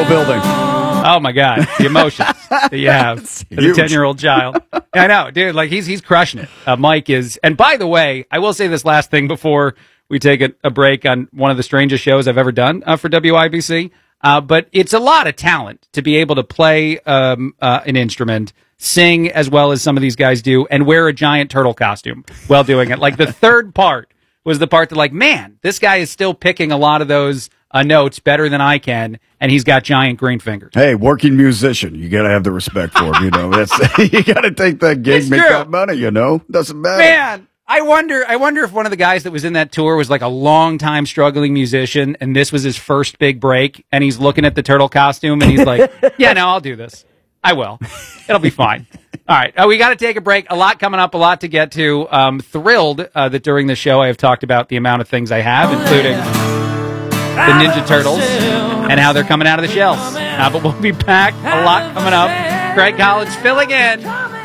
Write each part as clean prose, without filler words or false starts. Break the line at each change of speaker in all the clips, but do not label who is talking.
Centennial Building.
Oh, my God. The emotions that you have as a 10-year-old child. I know, dude. Like, he's crushing it. Mike is. And by the way, I will say this last thing before we take a break on one of the strangest shows I've ever done for WIBC. But it's a lot of talent to be able to play an instrument, sing as well as some of these guys do, and wear a giant turtle costume while doing it. Like, the third part was the part that, like, man, this guy is still picking a lot of those notes better than I can, and he's got giant green fingers.
Hey, working musician, you got to have the respect for him, That's you got to take that gig, make that money, Doesn't matter.
Man, I wonder if one of the guys that was in that tour was like a long-time struggling musician, and this was his first big break, and he's looking at the turtle costume, and he's like, yeah, no, I'll do this. I will. It'll be fine. All right, we got to take a break. A lot coming up, a lot to get to. Thrilled that during the show I have talked about the amount of things I have, including the Ninja Turtles and how they're coming out of the shells. But we'll be back. A lot coming up. Greg Collins filling in.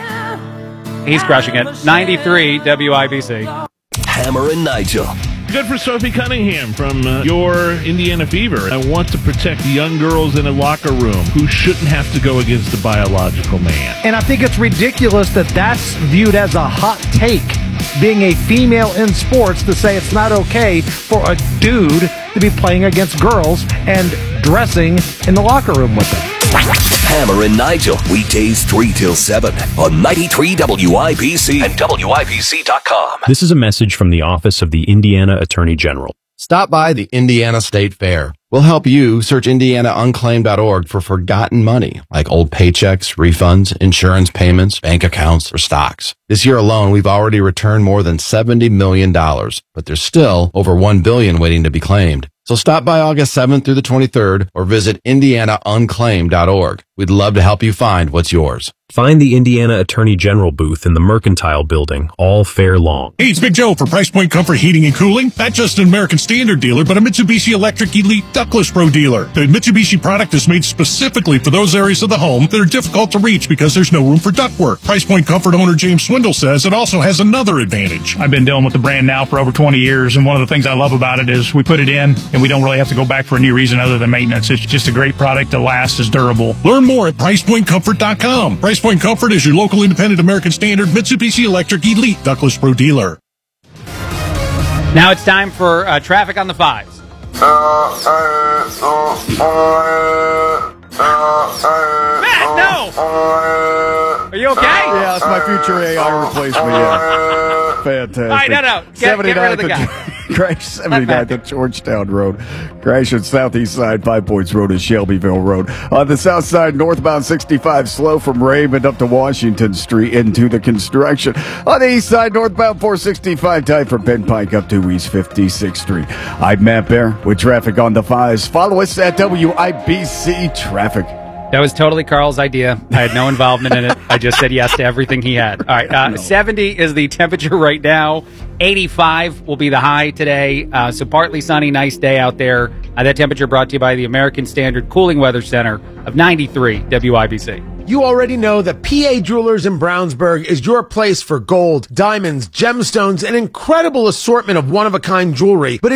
He's crushing it. 93 WIBC.
Hammer and Nigel.
Good for Sophie Cunningham from your Indiana Fever. I want to protect young girls in a locker room who shouldn't have to go against the biological man.
And I think it's ridiculous that that's viewed as a hot take, being a female in sports, to say it's not okay for a dude to be playing against girls and dressing in the locker room with them.
Hammer and Nigel, weekdays 3 till 7 on 93 WIBC and WIBC.com.
This is a message from the Office of the Indiana Attorney General.
Stop by the Indiana State Fair. We'll help you search IndianaUnclaimed.org for forgotten money, like old paychecks, refunds, insurance payments, bank accounts, or stocks. This year alone, we've already returned more than $70 million, but there's still over $1 billion waiting to be claimed. So stop by August 7th through the 23rd or visit IndianaUnclaimed.org. We'd love to help you find what's yours.
Find the Indiana Attorney General booth in the Mercantile Building all fair long.
Hey, it's Big Joe for Price Point Comfort Heating and Cooling. Not just an American Standard dealer, but a Mitsubishi Electric Elite Ductless Pro dealer. The Mitsubishi product is made specifically for those areas of the home that are difficult to reach because there's no room for ductwork. Price Point Comfort owner James Swindle says it also has another advantage.
I've been dealing with the brand now for over 20 years, and one of the things I love about it is we put it in, and we don't really have to go back for any reason other than maintenance. It's just a great product that lasts, is durable.
Learn more at PricePointComfort.com. Price Point Comfort is your local independent American Standard Mitsubishi Electric Elite Ductless Pro dealer.
Now it's time for traffic on the fives. Matt, no! Are you okay?
Yeah, that's my future AI replacement. Yeah. Fantastic.
All right, no. Get rid of the guy.
Crash 79th at Georgetown Road. Crash at Southeast Side, 5 Points Road and Shelbyville Road. On the south side, northbound 65 slow from Raymond up to Washington Street into the construction. On the east side, northbound 465 tight from Penn Pike up to East 56th Street. I'm Matt Bear with traffic on the fives. Follow us at WIBC Traffic.
That was totally Carl's idea. I had no involvement in it. I just said yes to everything he had. All right, 70 is the temperature right now. 85 will be the high today. So partly sunny, nice day out there. That temperature brought to you by the American Standard Cooling Weather Center of 93 WIBC.
You already know that PA Jewelers in Brownsburg is your place for gold, diamonds, gemstones, an incredible assortment of one-of-a-kind jewelry. But